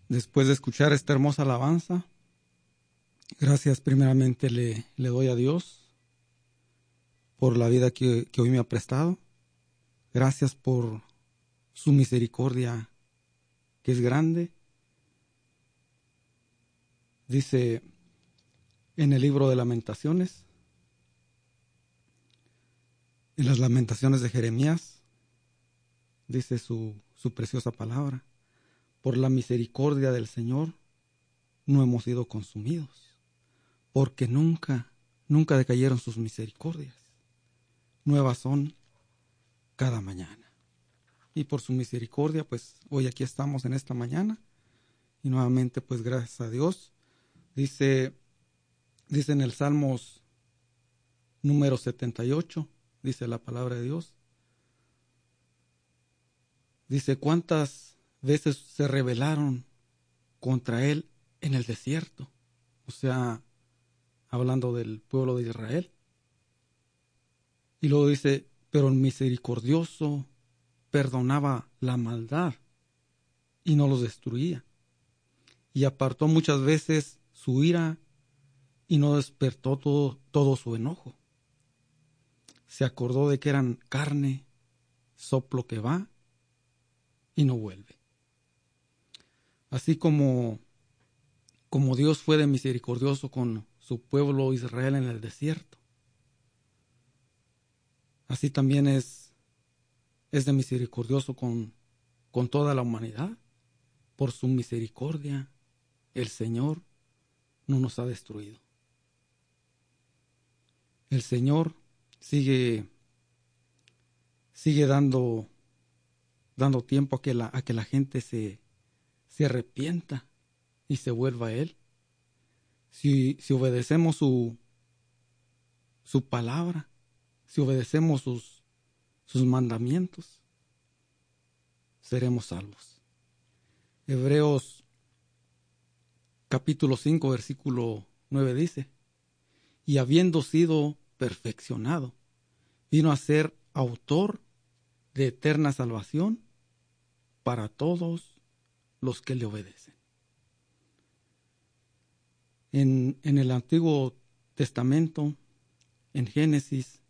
Después de escuchar esta hermosa alabanza, gracias primeramente le doy a Dios por la vida que hoy me ha prestado. Gracias por su misericordia que es grande. Dice en el libro de Lamentaciones, en las Lamentaciones de Jeremías, dice su preciosa palabra: por la misericordia del Señor no hemos sido consumidos, porque nunca decayeron sus misericordias. Nuevas son cada mañana. Y por su misericordia, pues hoy aquí estamos en esta mañana. Y nuevamente, pues gracias a Dios. Dice en el Salmos número 78, dice la palabra de Dios. Dice: ¿cuántas veces se rebelaron contra él en el desierto? O sea, hablando del pueblo de Israel. Y luego dice: pero el misericordioso perdonaba la maldad y no los destruía. Y apartó muchas veces su ira y no despertó todo su enojo. Se acordó de que eran carne, soplo que va y no vuelve. Así como Dios fue de misericordioso con su pueblo Israel en el desierto, así también es de misericordioso con toda la humanidad. Por su misericordia, el Señor no nos ha destruido. El Señor sigue dando tiempo a que la gente se arrepienta y se vuelva a Él. Si obedecemos su palabra, si obedecemos sus mandamientos, seremos salvos. Hebreos capítulo 5, versículo 9 dice: y habiendo sido perfeccionado, vino a ser autor de eterna salvación para todos los que le obedecen. En el Antiguo Testamento, en Génesis,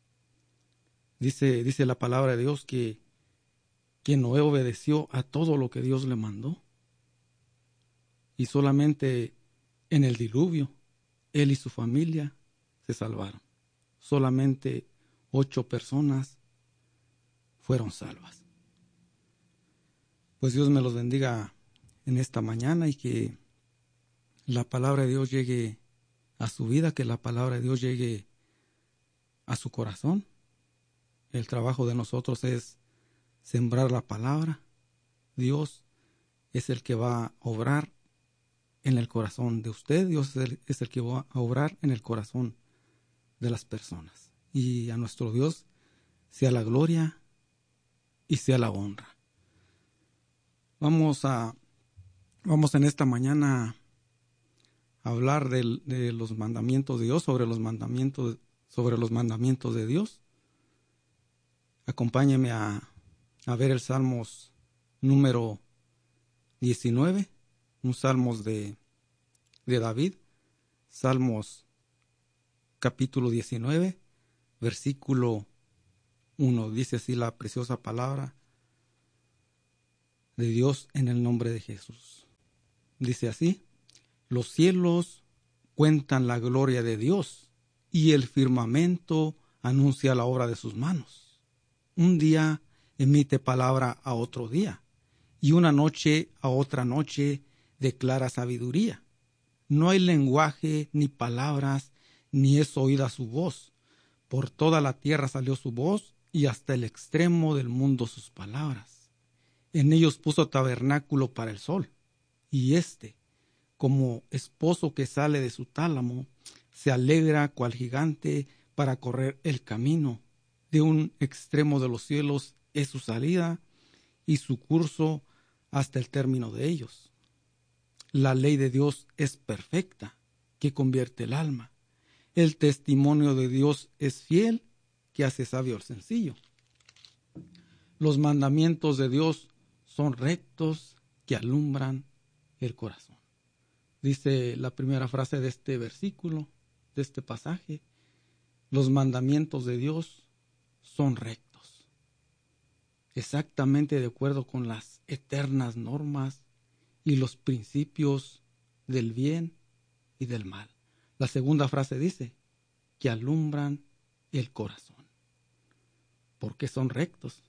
dice la palabra de Dios que Noé obedeció a todo lo que Dios le mandó. Y solamente en el diluvio, él y su familia se salvaron. Solamente 8 personas fueron salvas. Pues Dios me los bendiga en esta mañana, y que la palabra de Dios llegue a su vida, que la palabra de Dios llegue a su corazón. El trabajo de nosotros es sembrar la palabra. Dios es el que va a obrar en el corazón de usted. Dios es el que va a obrar en el corazón de las personas. Y a nuestro Dios sea la gloria y sea la honra. Vamos en esta mañana a hablar de los mandamientos de Dios, sobre los mandamientos de Dios. Acompáñeme a ver el Salmos número 19, un Salmos de David. Salmos capítulo 19, versículo 1. Dice así la preciosa palabra de Dios en el nombre de Jesús. Dice así: los cielos cuentan la gloria de Dios, y el firmamento anuncia la obra de sus manos. Un día emite palabra a otro día, y una noche a otra noche declara sabiduría. No hay lenguaje ni palabras, ni es oída su voz. Por toda la tierra salió su voz, y hasta el extremo del mundo sus palabras. En ellos puso tabernáculo para el sol, y como esposo que sale de su tálamo, se alegra cual gigante para correr el camino. De un extremo de los cielos es su salida, y su curso hasta el término de ellos. La ley de Dios es perfecta, que convierte el alma. El testimonio de Dios es fiel, que hace sabio al sencillo. Los mandamientos de Dios son rectos, que alumbran el corazón. Dice la primera frase de este versículo, de este pasaje: los mandamientos de Dios son rectos, exactamente de acuerdo con las eternas normas y los principios del bien y del mal. La segunda frase dice que alumbran el corazón. ¿Por qué son rectos?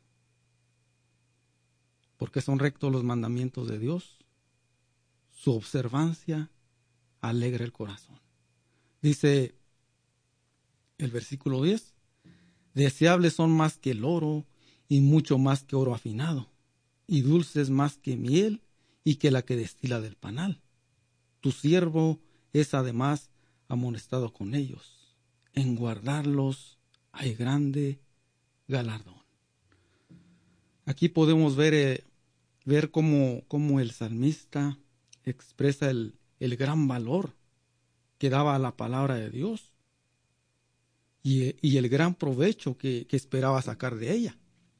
¿Por qué son rectos los mandamientos de Dios? Su observancia alegra el corazón. Dice el versículo 10: deseables son más que el oro y mucho más que oro afinado, y dulces más que miel y que la que destila del panal. Tu siervo es además amonestado con ellos. En guardarlos hay grande galardón. Aquí podemos ver cómo el salmista expresa el gran valor que daba a la palabra de Dios y el gran provecho que esperaba sacar de ella.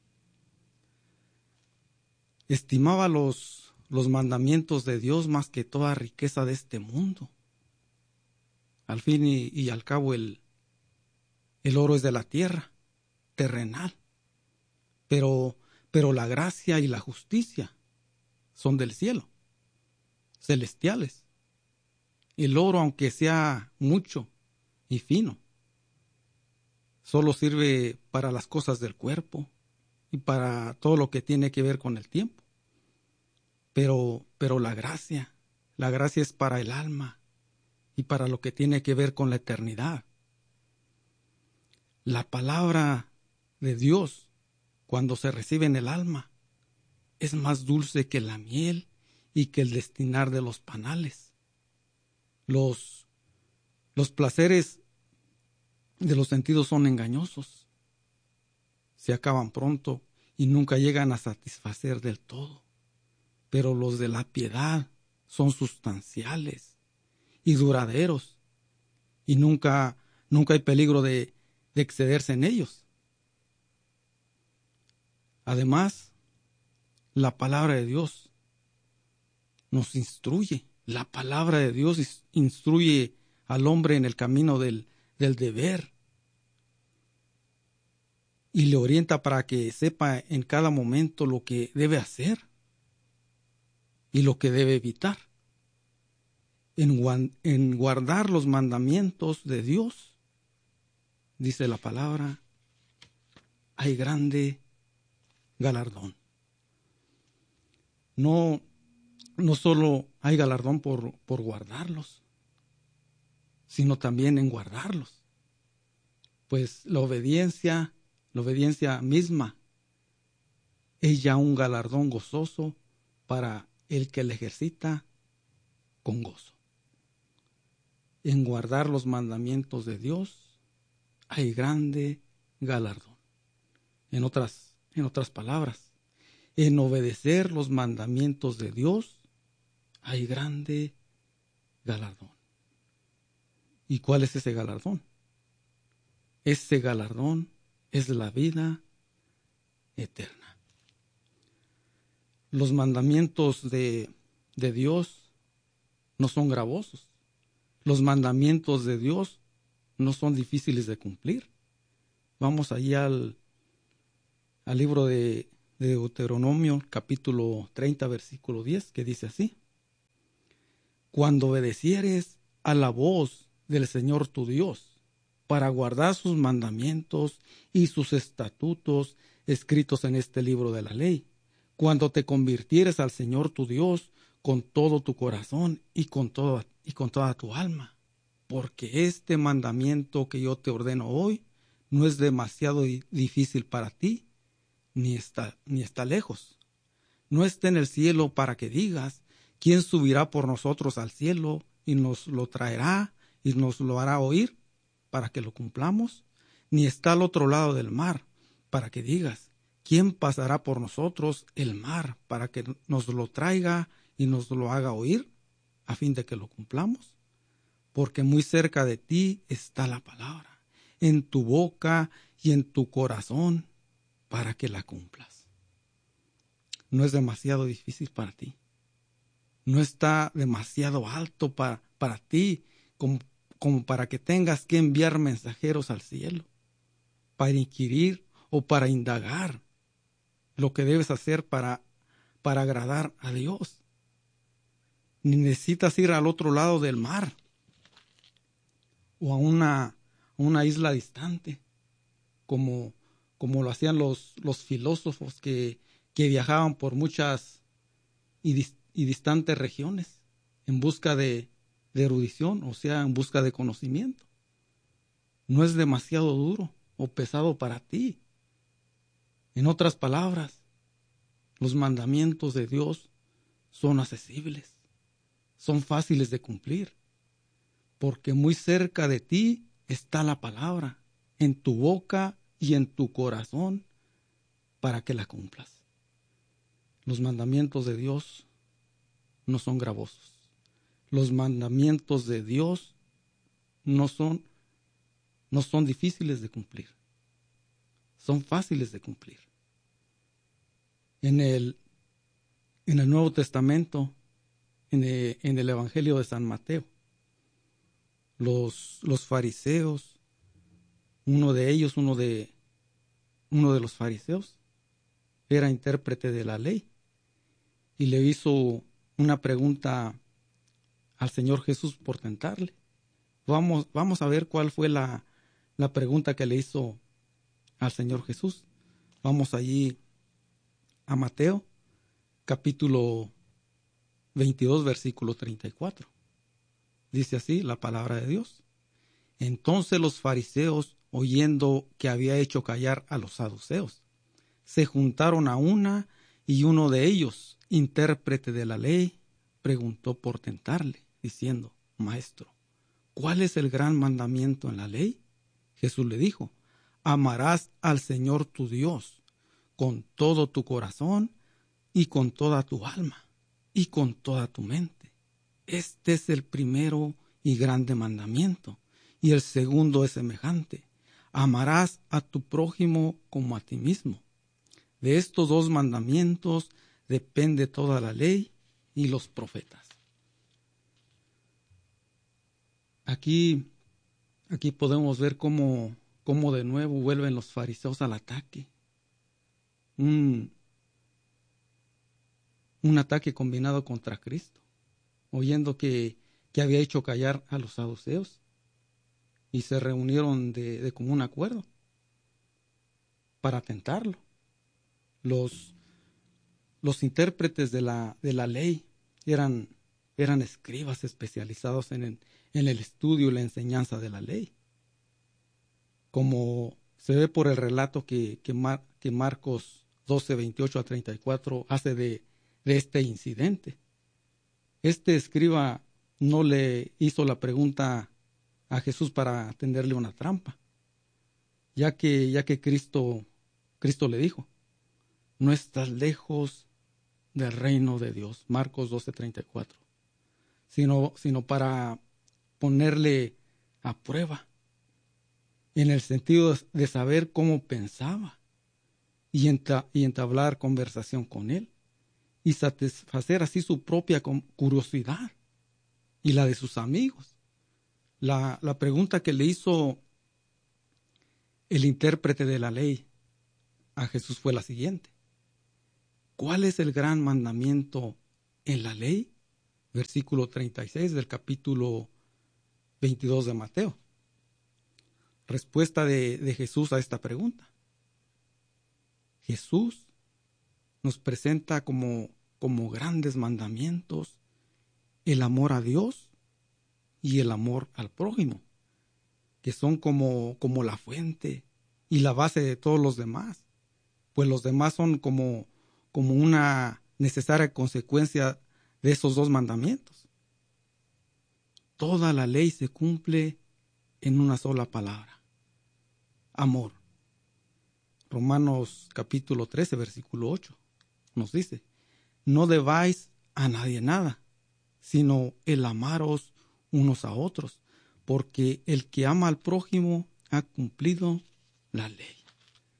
Estimaba los mandamientos de Dios más que toda riqueza de este mundo. Al fin y al cabo el oro es de la tierra, terrenal, pero la gracia y la justicia son del cielo, celestiales. El oro, aunque sea mucho y fino, solo sirve para las cosas del cuerpo y para todo lo que tiene que ver con el tiempo. Pero la gracia es para el alma y para lo que tiene que ver con la eternidad. La palabra de Dios, cuando se recibe en el alma, es más dulce que la miel y que el destilar de los panales. Los placeres de los sentidos son engañosos, se acaban pronto y nunca llegan a satisfacer del todo. Pero los de la piedad son sustanciales y duraderos, y nunca hay peligro de excederse en ellos. Además, la palabra de Dios nos instruye. La palabra de Dios instruye al hombre en el camino del deber y le orienta para que sepa en cada momento lo que debe hacer y lo que debe evitar. En guardar los mandamientos de Dios, dice la palabra, hay grande galardón. No solo hay galardón por guardarlos, sino también en guardarlos. Pues la obediencia misma es ya un galardón gozoso para el que le ejercita con gozo. En guardar los mandamientos de Dios hay grande galardón. En otras palabras, en obedecer los mandamientos de Dios hay grande galardón. ¿Y cuál es ese galardón? Ese galardón es la vida eterna. Los mandamientos de Dios no son gravosos. Los mandamientos de Dios no son difíciles de cumplir. Vamos allí al libro de Deuteronomio, capítulo 30, versículo 10, que dice así: cuando obedecieres a la voz del Señor tu Dios, para guardar sus mandamientos y sus estatutos escritos en este libro de la ley, cuando te convirtieres al Señor tu Dios con todo tu corazón y con toda tu alma, porque este mandamiento que yo te ordeno hoy no es demasiado difícil para ti, ni está lejos. No está en el cielo para que digas: ¿quién subirá por nosotros al cielo y nos lo traerá y nos lo hará oír para que lo cumplamos? Ni está al otro lado del mar para que digas: ¿quién pasará por nosotros el mar para que nos lo traiga y nos lo haga oír a fin de que lo cumplamos? Porque muy cerca de ti está la palabra, en tu boca y en tu corazón, para que la cumplas. No es demasiado difícil para ti. No está demasiado alto para ti como para que tengas que enviar mensajeros al cielo para inquirir o para indagar lo que debes hacer para agradar a Dios. Ni necesitas ir al otro lado del mar o a una isla distante, como lo hacían los filósofos que viajaban por muchas y distantes regiones en busca de erudición, o sea, en busca de conocimiento. No es demasiado duro o pesado para ti. En otras palabras, los mandamientos de Dios son accesibles, son fáciles de cumplir, porque muy cerca de ti está la palabra, en tu boca y en tu corazón, para que la cumplas. Los mandamientos de Dios no son gravosos. Los mandamientos de Dios no son difíciles de cumplir. Son fáciles de cumplir. En el Nuevo Testamento, en el Evangelio de San Mateo, los fariseos, uno de los fariseos, era intérprete de la ley y le hizo una pregunta al Señor Jesús por tentarle. Vamos a ver cuál fue la pregunta que le hizo al Señor Jesús. Vamos allí a Mateo, capítulo 22, versículo 34. Dice así la palabra de Dios. Entonces los fariseos, oyendo que había hecho callar a los saduceos, se juntaron a una, y uno de ellos, intérprete de la ley, preguntó por tentarle, diciendo: Maestro, ¿cuál es el gran mandamiento en la ley? Jesús le dijo: amarás al Señor tu Dios con todo tu corazón y con toda tu alma y con toda tu mente. Este es el primero y grande mandamiento, y el segundo es semejante: amarás a tu prójimo como a ti mismo. De estos dos mandamientos depende toda la ley y los profetas. Aquí podemos ver cómo de nuevo vuelven los fariseos al ataque. Un ataque combinado contra Cristo, oyendo que había hecho callar a los saduceos, y se reunieron de común acuerdo para tentarlo. Los intérpretes de la ley eran escribas especializados en el estudio y la enseñanza de la ley. Como se ve por el relato que Marcos 12, 28 a 34 hace de este incidente. Este escriba no le hizo la pregunta a Jesús para tenderle una trampa, ya que Cristo le dijo: no estás lejos del reino de Dios, Marcos 12:34, sino para ponerle a prueba, en el sentido de saber cómo pensaba y entablar conversación con él y satisfacer así su propia curiosidad y la de sus amigos. La pregunta que le hizo el intérprete de la ley a Jesús fue la siguiente: ¿cuál es el gran mandamiento en la ley? Versículo 36 del capítulo 22 de Mateo. Respuesta de Jesús a esta pregunta. Jesús nos presenta como grandes mandamientos el amor a Dios y el amor al prójimo, que son como la fuente y la base de todos los demás, pues los demás son como una necesaria consecuencia de esos dos mandamientos. Toda la ley se cumple en una sola palabra: amor. Romanos capítulo 13, versículo 8 nos dice: no debáis a nadie nada, sino el amaros unos a otros, porque el que ama al prójimo ha cumplido la ley.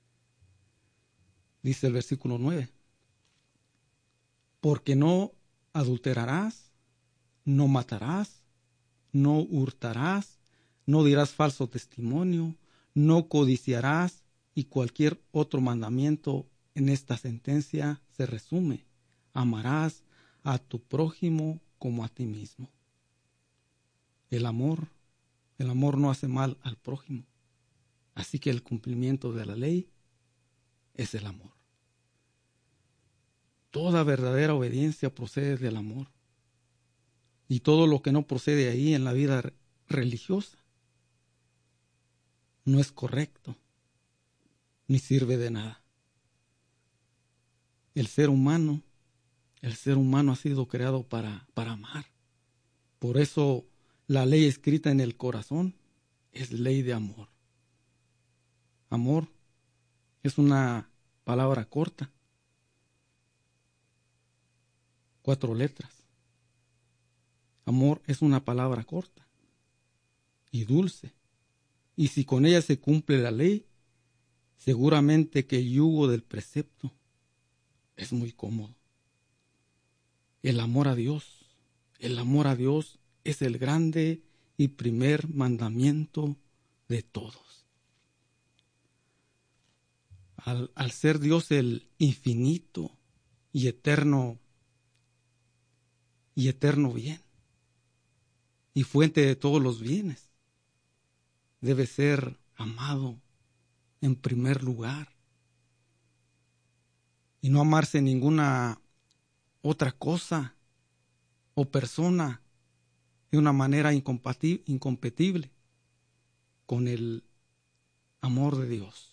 Dice el versículo 9: porque no adulterarás, no matarás, no hurtarás, no dirás falso testimonio, no codiciarás, y cualquier otro mandamiento en esta sentencia se resume: amarás a tu prójimo como a ti mismo. El amor no hace mal al prójimo. Así que el cumplimiento de la ley es el amor. Toda verdadera obediencia procede del amor. Y todo lo que no procede ahí en la vida religiosa no es correcto, ni sirve de nada. El ser humano ha sido creado para amar. Por eso la ley escrita en el corazón es ley de amor. Amor es una palabra corta, 4 letras. Amor es una palabra corta y dulce. Y si con ella se cumple la ley, seguramente que el yugo del precepto es muy cómodo. El amor a Dios es el grande y primer mandamiento de todos. Al ser Dios el infinito y eterno bien y fuente de todos los bienes, debe ser amado en primer lugar y no amarse ninguna otra cosa o persona de una manera incompatible con el amor de Dios.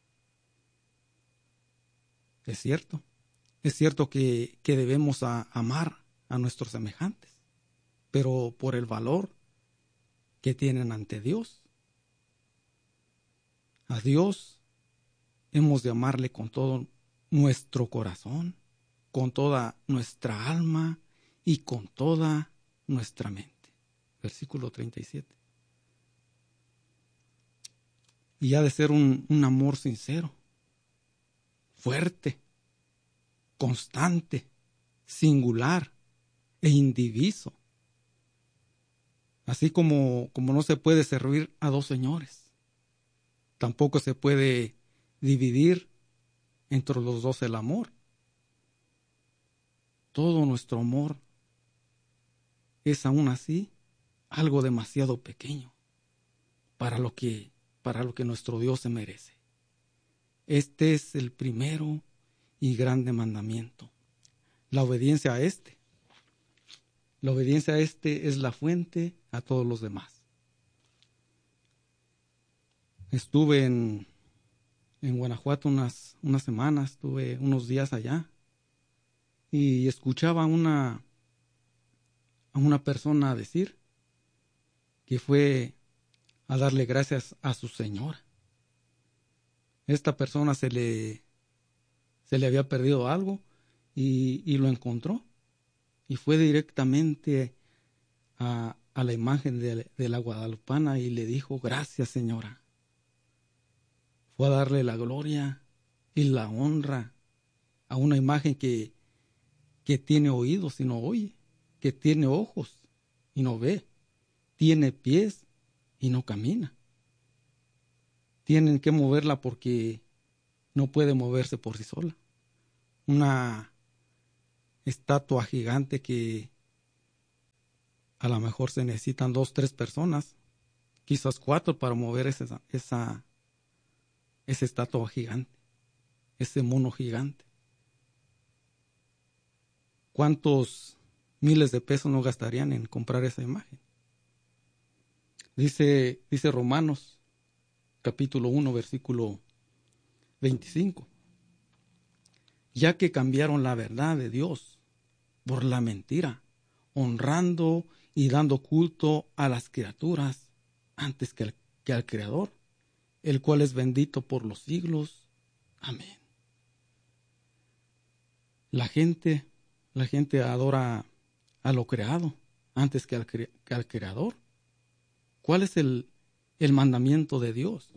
Es cierto que debemos amar a nuestros semejantes, pero por el valor que tienen ante Dios. A Dios hemos de amarle con todo nuestro corazón, con toda nuestra alma y con toda nuestra mente. Versículo 37. Y ha de ser un amor sincero, fuerte, constante, singular e indiviso. Así como no se puede servir a 2 señores, tampoco se puede dividir entre los 2 el amor. Todo nuestro amor es aún así algo demasiado pequeño para lo que nuestro Dios se merece. Este es el primero y grande mandamiento. La obediencia a este es la fuente a todos los demás. Estuve en Guanajuato unas semanas, estuve unos días allá y escuchaba a una persona decir que fue a darle gracias a su señora. Esta persona se le había perdido algo y lo encontró y fue directamente a la imagen de la guadalupana y le dijo: gracias, señora. Fue a darle la gloria y la honra a una imagen que tiene oídos y no oye, que tiene ojos y no ve, tiene pies y no camina. Tienen que moverla porque no puede moverse por sí sola. Una estatua gigante que a lo mejor se necesitan 2, 3 personas, quizás 4 para mover esa estatua gigante, ese mono gigante. ¿Cuántos miles de pesos no gastarían en comprar esa imagen? Dice Romanos, capítulo 1, versículo 25. Ya que cambiaron la verdad de Dios por la mentira, honrando y dando culto a las criaturas antes que al Creador, el cual es bendito por los siglos. Amén. La gente adora a lo creado antes que al Creador. ¿Cuál es el mandamiento de Dios?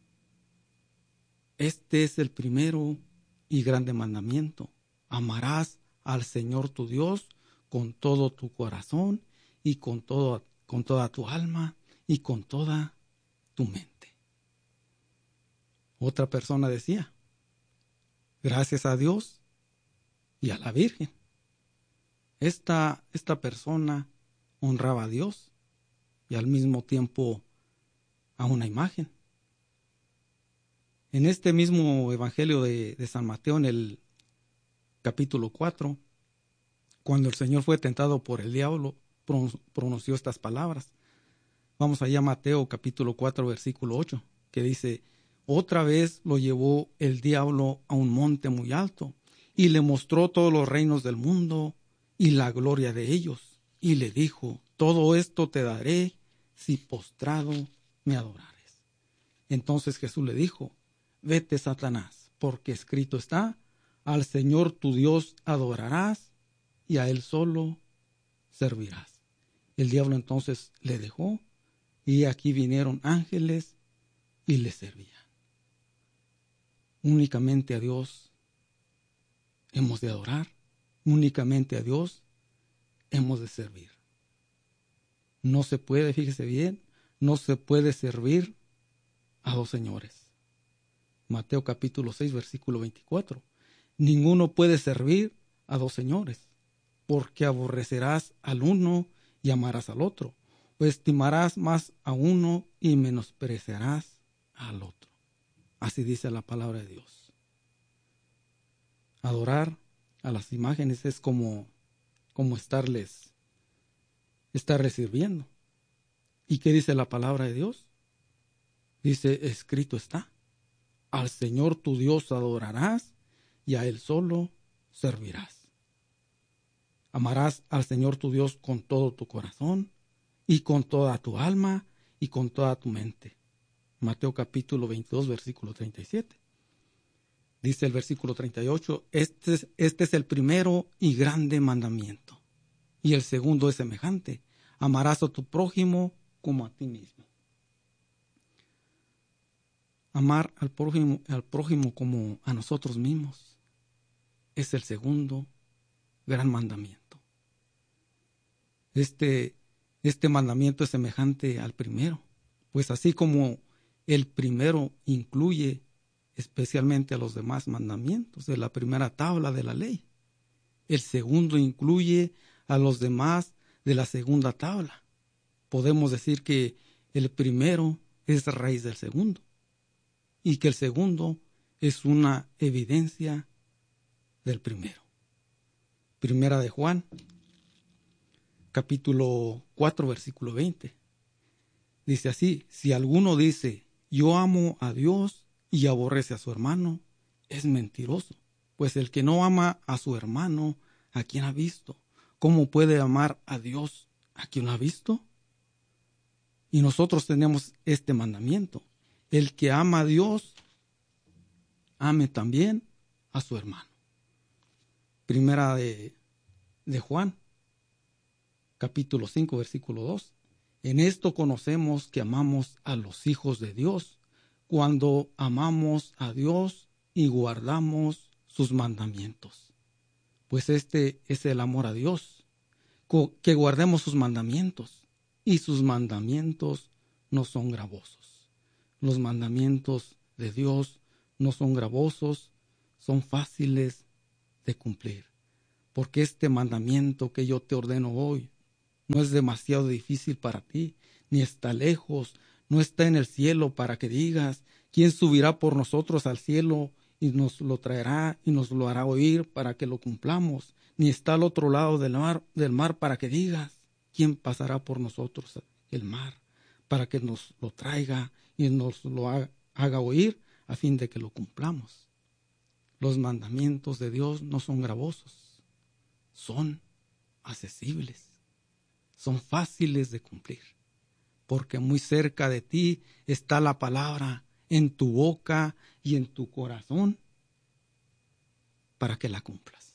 Este es el primero y grande mandamiento: amarás al Señor tu Dios con todo tu corazón y con toda tu alma y con toda tu mente. Otra persona decía, gracias a Dios y a la Virgen. Esta persona honraba a Dios y al mismo tiempo a una imagen. En este mismo Evangelio de San Mateo, en el capítulo 4, cuando el Señor fue tentado por el diablo, pronunció estas palabras. Vamos allá a Mateo capítulo 4, versículo 8, que dice, otra vez lo llevó el diablo a un monte muy alto y le mostró todos los reinos del mundo y la gloria de ellos. Y le dijo, todo esto te daré si postrado me adorares. Entonces Jesús le dijo, vete, Satanás, porque escrito está, al Señor tu Dios adorarás y a Él solo servirás. El diablo entonces le dejó y aquí vinieron ángeles y le servían. Únicamente a Dios hemos de adorar, únicamente a Dios hemos de servir. No se puede, fíjese bien, no se puede servir a dos señores. Mateo capítulo 6, versículo 24. Ninguno puede servir a dos señores, porque aborrecerás al uno y amarás al otro, o estimarás más a uno y menospreciarás al otro. Así dice la palabra de Dios. Adorar a las imágenes es como estarles sirviendo. ¿Y qué dice la palabra de Dios? Dice, escrito está, al Señor tu Dios adorarás y a Él solo servirás. Amarás al Señor tu Dios con todo tu corazón y con toda tu alma y con toda tu mente. Mateo capítulo 22, versículo 37. Dice el versículo 38, este es el primero y grande mandamiento. Y el segundo es semejante, amarás a tu prójimo como a ti mismo. Amar al prójimo como a nosotros mismos es el segundo gran mandamiento. Este mandamiento es semejante al primero, pues así como el primero incluye especialmente a los demás mandamientos de la primera tabla de la ley, el segundo incluye a los demás de la segunda tabla. Podemos decir que el primero es raíz del segundo y que el segundo es una evidencia del primero. Primera de Juan, capítulo 4, versículo 20. Dice así, si alguno dice, yo amo a Dios y aborrece a su hermano, es mentiroso, pues el que no ama a su hermano, ¿a quien ha visto? ¿Cómo puede amar a Dios a quien no ha visto? Y nosotros tenemos este mandamiento, el que ama a Dios, ame también a su hermano. Primera de Juan, capítulo 5, versículo 2. En esto conocemos que amamos a los hijos de Dios, cuando amamos a Dios y guardamos sus mandamientos. Pues este es el amor a Dios, que guardemos sus mandamientos, y sus mandamientos no son gravosos. Los mandamientos de Dios no son gravosos, son fáciles de cumplir. Porque este mandamiento que yo te ordeno hoy no es demasiado difícil para ti, ni está lejos, no está en el cielo para que digas, ¿quién subirá por nosotros al cielo y nos lo traerá y nos lo hará oír para que lo cumplamos? Ni está al otro lado del mar para que digas, ¿quién pasará por nosotros el mar para que nos lo traiga y nos lo haga oír a fin de que lo cumplamos? Los mandamientos de Dios no son gravosos, son accesibles, son fáciles de cumplir, porque muy cerca de ti está la palabra, en tu boca y en tu corazón, para que la cumplas.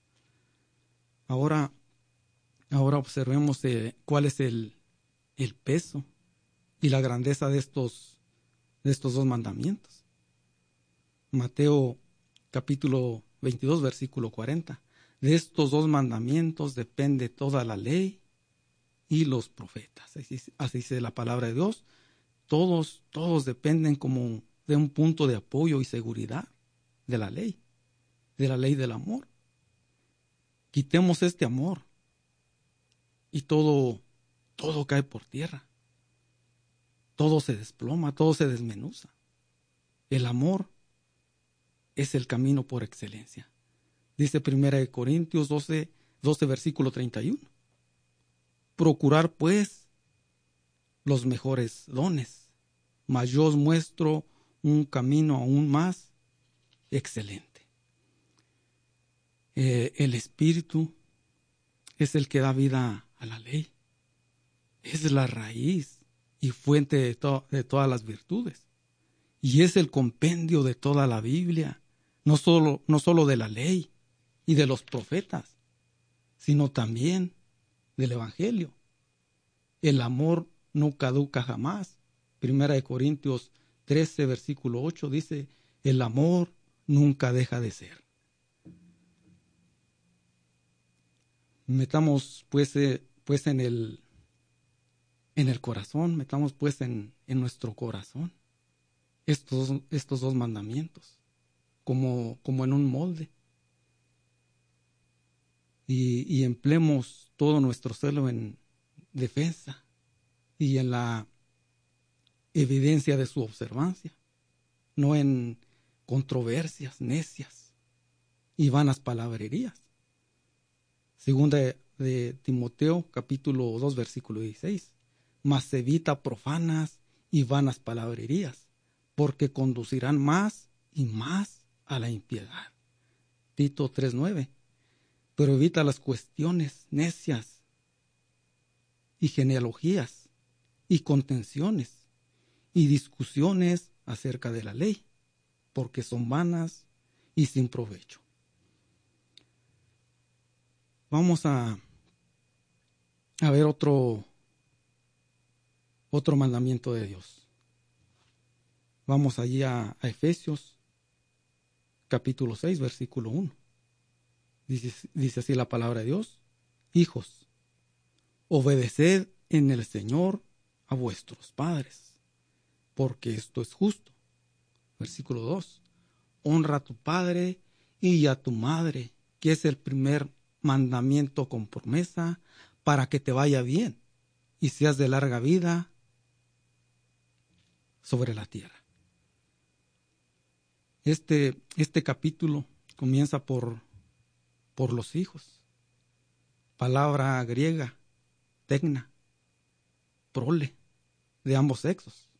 Ahora observemos cuál es el peso y la grandeza de estos dos mandamientos. Mateo capítulo 22, versículo 40. De estos dos mandamientos depende toda la ley y los profetas. Así dice la palabra de Dios. Todos dependen como de un punto de apoyo y seguridad de la ley del amor. Quitemos este amor y todo cae por tierra. Todo se desploma, todo se desmenuza. El amor es el camino por excelencia. Dice 1 Corintios 12, versículo 31. Procurar pues los mejores dones, mas yo os muestro un camino aún más excelente. El Espíritu es el que da vida a la ley. Es la raíz y fuente de todas las virtudes. Y es el compendio de toda la Biblia, no solo de la ley y de los profetas, sino también del Evangelio. El amor no caduca jamás. 1 Corintios 13, versículo 8 dice, el amor nunca deja de ser. Metamos pues en el corazón, metamos pues en nuestro corazón estos dos mandamientos, como en un molde. Y empleemos todo nuestro celo en defensa y en la evidencia de su observancia, no en controversias necias y vanas palabrerías. Segunda de Timoteo, capítulo 2, versículo 16. Mas evita profanas y vanas palabrerías, porque conducirán más y más a la impiedad. Tito 3:9. Pero evita las cuestiones necias y genealogías y contenciones y discusiones acerca de la ley, porque son vanas y sin provecho. Vamos a ver otro mandamiento de Dios. Vamos allí a Efesios capítulo 6, versículo 1. Dice así la palabra de Dios. Hijos, obedeced en el Señor a vuestros padres, porque esto es justo. Versículo 2. Honra a tu padre y a tu madre, que es el primer mandamiento con promesa, para que te vaya bien y seas de larga vida sobre la tierra. Este capítulo comienza por los hijos. Palabra griega, tecna, prole, de ambos sexos.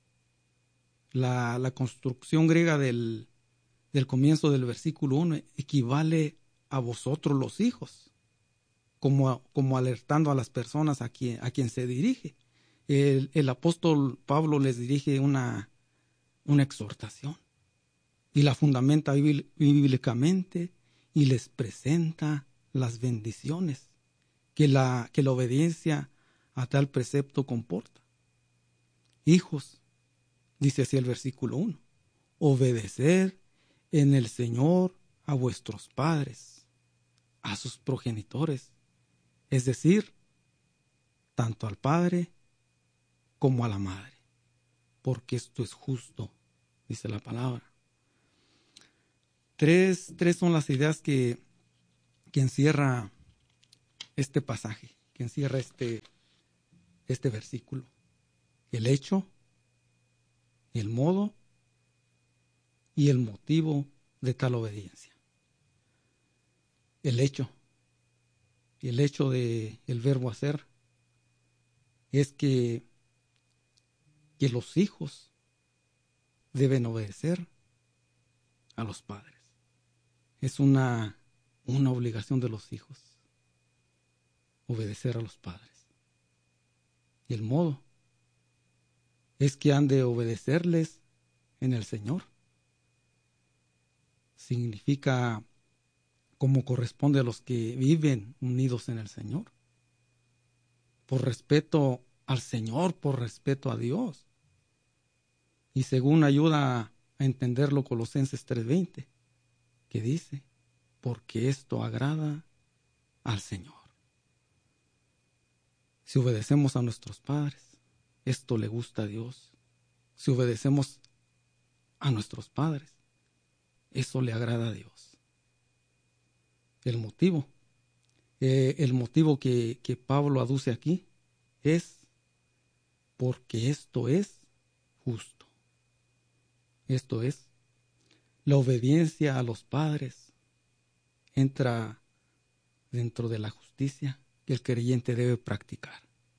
La construcción griega del comienzo del versículo 1 equivale a vosotros los hijos, como alertando a las personas a quien se dirige. El apóstol Pablo les dirige una exhortación y la fundamenta bíblicamente y les presenta las bendiciones que la obediencia a tal precepto comporta. Hijos, dice así el versículo 1, obedeced en el Señor a vuestros padres, a sus progenitores, es decir, tanto al padre como a la madre, porque esto es justo, dice la palabra. Tres son las ideas que encierra este pasaje, que encierra este versículo. El hecho, el modo y el motivo de tal obediencia. El hecho del verbo hacer es que los hijos deben obedecer a los padres. Es una obligación de los hijos obedecer a los padres. Y el modo es que han de obedecerles en el Señor. Significa como corresponde a los que viven unidos en el Señor. Por respeto al Señor, por respeto a Dios. Y según ayuda a entenderlo Colosenses 3:20, que dice, porque esto agrada al Señor. Si obedecemos a nuestros padres, esto le gusta a Dios. Si obedecemos a nuestros padres, eso le agrada a Dios. El motivo que Pablo aduce aquí es porque esto es justo. Esto es, la obediencia a los padres entra dentro de la justicia que el creyente debe practicar.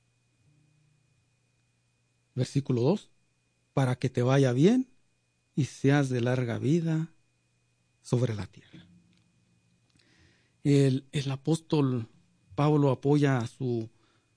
Versículo 2, para que te vaya bien y seas de larga vida sobre la tierra. El apóstol Pablo apoya su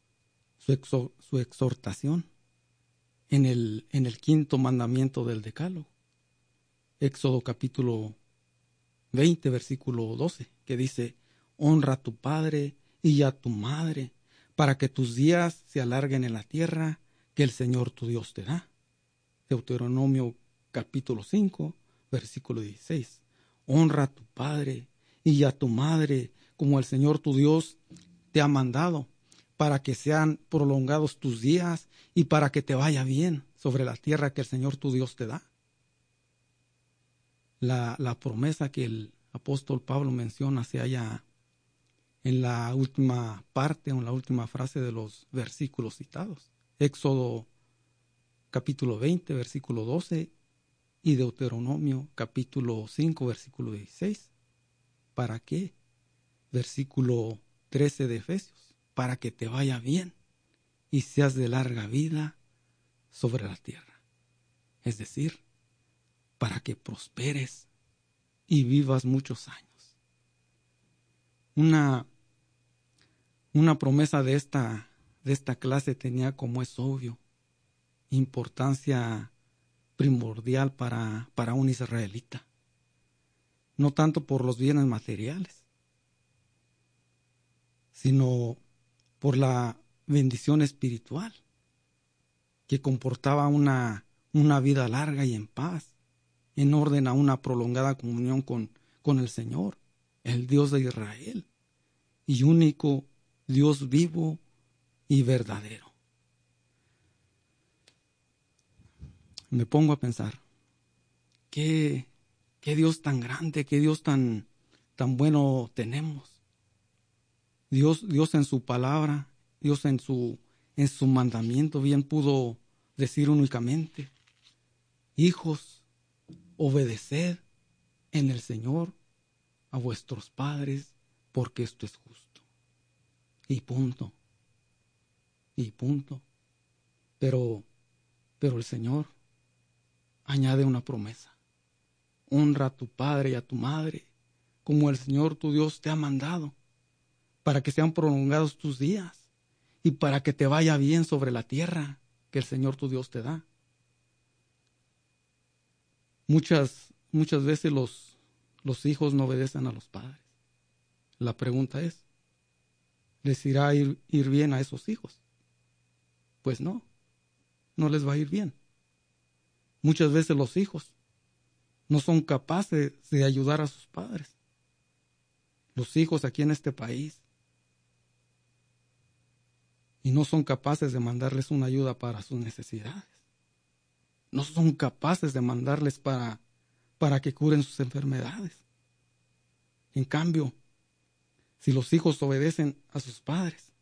exhortación en el quinto mandamiento del Decálogo. Éxodo capítulo 20, versículo 12, que dice, honra a tu padre y a tu madre, para que tus días se alarguen en la tierra que el Señor tu Dios te da. Deuteronomio capítulo 5, versículo 16. Honra a tu padre y a tu madre, como el Señor tu Dios te ha mandado, para que sean prolongados tus días y para que te vaya bien sobre la tierra que el Señor tu Dios te da. La promesa que el apóstol Pablo menciona se halla en la última parte o en la última frase de los versículos citados. Éxodo capítulo 20, versículo 12 y Deuteronomio capítulo 5, versículo 16. ¿Para qué? Versículo 13 de Efesios. Para que te vaya bien y seas de larga vida sobre la tierra. Es decir, para que prosperes y vivas muchos años. Una promesa de esta clase tenía, como es obvio, importancia primordial para un israelita. No tanto por los bienes materiales, sino por la bendición espiritual que comportaba una vida larga y en paz, en orden a una prolongada comunión con el Señor, el Dios de Israel, y único Dios vivo y verdadero. Me pongo a pensar, ¿qué Dios tan grande, qué Dios tan bueno tenemos? Dios en su palabra, Dios en su mandamiento bien pudo decir únicamente, hijos, obedeced en el Señor a vuestros padres, porque esto es justo. Y punto. Y punto. Pero el Señor añade una promesa. Honra a tu padre y a tu madre, como el Señor tu Dios te ha mandado, para que sean prolongados tus días y para que te vaya bien sobre la tierra que el Señor tu Dios te da. Muchas veces los hijos no obedecen a los padres. La pregunta es, ¿les irá a ir bien a esos hijos? Pues no les va a ir bien. Muchas veces los hijos no son capaces de ayudar a sus padres. Los hijos aquí en este país, y no son capaces de mandarles una ayuda para sus necesidades. No son capaces de mandarles para que curen sus enfermedades. En cambio, si los hijos obedecen a sus padres,